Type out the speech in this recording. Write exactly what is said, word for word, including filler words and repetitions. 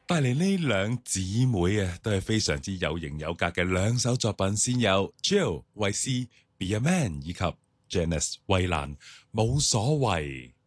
帶嚟呢兩姊妹啊，都係非常之有型有格嘅兩首作品，先有 Jill 衛詩 Be a Man 以及 Janice 衛蘭冇所謂。